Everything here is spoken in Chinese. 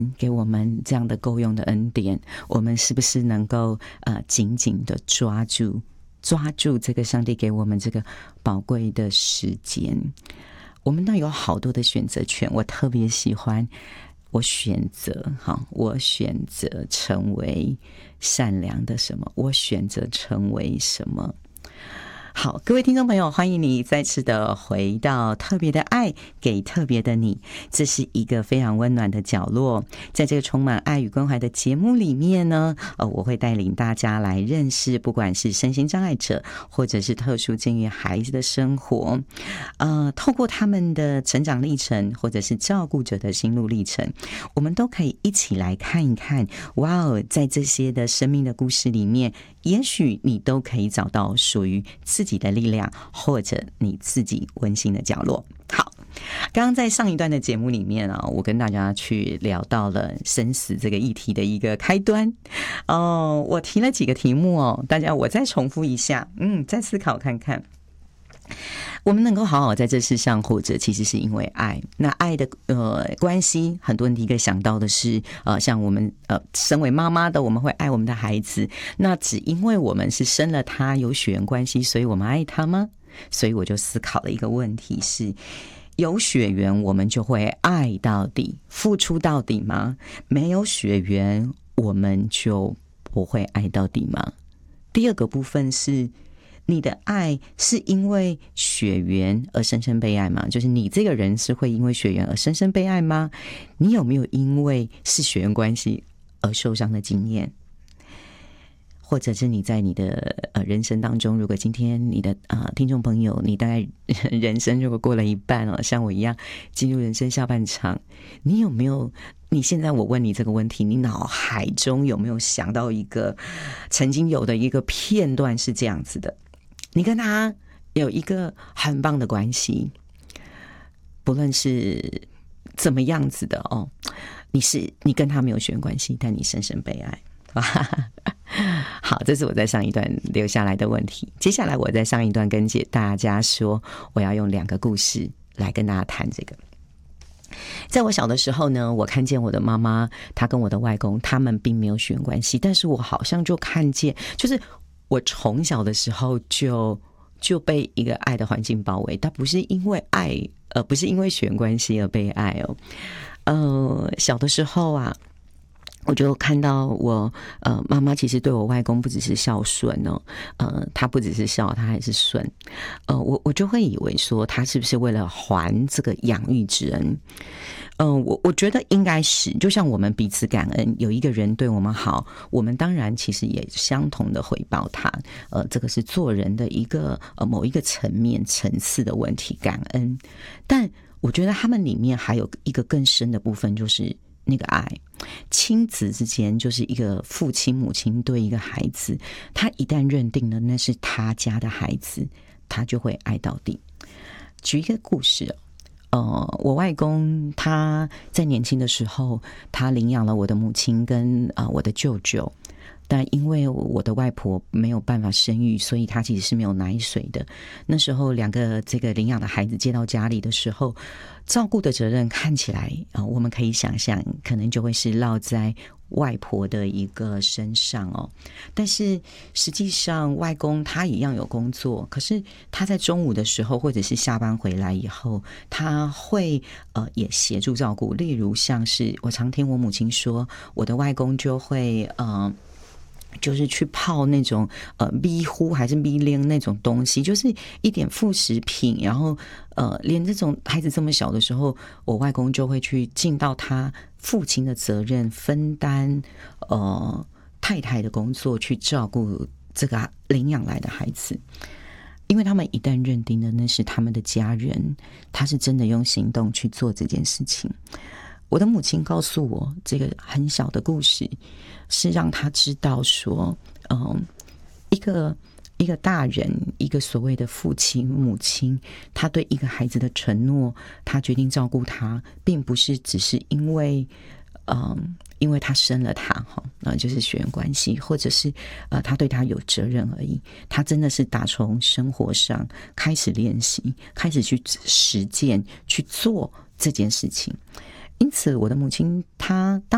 给我们这样的够用的恩典，我们是不是能够紧紧的抓住这个上帝给我们这个宝贵的时间？我们那有好多的选择权，我特别喜欢。我选择成为善良的什么？我选择成为什么？好，各位听众朋友，欢迎你再次的回到特别的爱给特别的你，这是一个非常温暖的角落。在这个充满爱与关怀的节目里面呢，我会带领大家来认识，不管是身心障碍者，或者是特殊境遇孩子的生活，透过他们的成长历程，或者是照顾者的心路历程，我们都可以一起来看一看，哇哦，在这些的生命的故事里面，也许你都可以找到属于自己的力量，或者你自己温馨的角落。好，刚刚在上一段的节目里面啊，我跟大家去聊到了生死这个议题的一个开端。我提了几个题目哦，大家我再重复一下，再思考看看。我们能够好好在这世上活着，其实是因为爱。那爱的关系，很多人第一个想到的是像我们身为妈妈的，我们会爱我们的孩子。那只因为我们是生了他，有血缘关系，所以我们爱他吗？所以我就思考了一个问题是：有血缘我们就会爱到底，付出到底吗？没有血缘我们就不会爱到底吗？第二个部分是，你的爱是因为血缘而深深被爱吗？就是你这个人是会因为血缘而深深被爱吗？你有没有因为是血缘关系而受伤的经验？或者是你在你的人生当中，如果今天你的听众朋友，你大概人生如果过了一半像我一样进入人生下半场，你有没有？你现在我问你这个问题，你脑海中有没有想到一个曾经有的一个片段是这样子的？你跟他有一个很棒的关系，不论是怎么样子的你跟他没有血缘关系，但你深深被爱。好，这是我在上一段留下来的问题。接下来我在上一段跟大家说，我要用2个故事来跟大家谈这个。在我小的时候呢，我看见我的妈妈，她跟我的外公，他们并没有血缘关系，但是我好像就看见，就是我从小的时候就被一个爱的环境包围，它不是因为爱，不是因为血缘关系而被爱小的时候啊，我就看到我妈妈其实对我外公不只是孝顺她不只是孝，她还是顺。我就会以为说她是不是为了还这个养育之恩？我觉得应该是，就像我们彼此感恩，有一个人对我们好，我们当然其实也相同的回报他。这个是做人的一个某一个层面层次的问题，感恩。但我觉得他们里面还有一个更深的部分，就是那个爱。亲子之间，就是一个父亲母亲对一个孩子，他一旦认定了那是他家的孩子，他就会爱到底。举一个故事我外公他在年轻的时候，他领养了我的母亲跟我的舅舅，但因为我的外婆没有办法生育，所以他其实是没有奶水的。那时候2个这个领养的孩子接到家里的时候，照顾的责任看起来我们可以想象，可能就会是落在外婆的一个身上但是实际上外公他一样有工作，可是他在中午的时候或者是下班回来以后，他会也协助照顾。例如像是我常听我母亲说，我的外公就会就是去泡那种米糊还是米零那种东西，就是一点副食品，然后连这种孩子这么小的时候，我外公就会去尽到他父亲的责任，分担太太的工作，去照顾这个领养来的孩子。因为他们一旦认定了那是他们的家人，他是真的用行动去做这件事情。我的母亲告诉我这个很小的故事，是让他知道说一个大人，一个所谓的父亲母亲，他对一个孩子的承诺，他决定照顾他，并不是只是因为他生了他就是血缘关系，或者是他对他有责任而已。他真的是打从生活上开始练习，开始去实践去做这件事情。因此我的母亲她当